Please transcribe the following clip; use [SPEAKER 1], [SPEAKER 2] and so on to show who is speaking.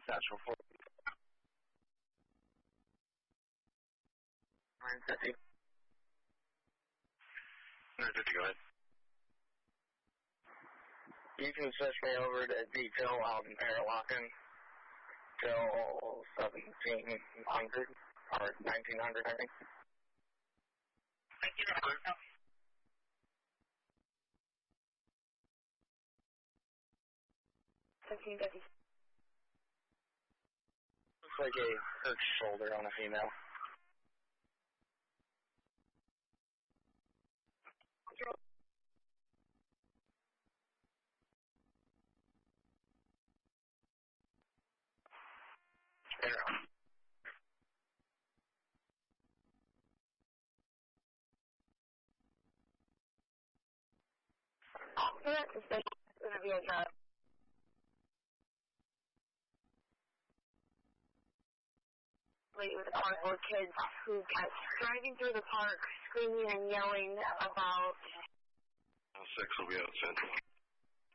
[SPEAKER 1] Natural 4. 950. 950, go ahead. You can switch me over to detail out in Interlaken till 1700 or 1900, I think. 1900. 1750. Looks like a hurt shoulder on a female. Control. Interrupt. That's suspicious. It's going to be a drug. Lady with a car full of kids who kept driving through the park, screaming and yelling about...
[SPEAKER 2] 6 will be out central.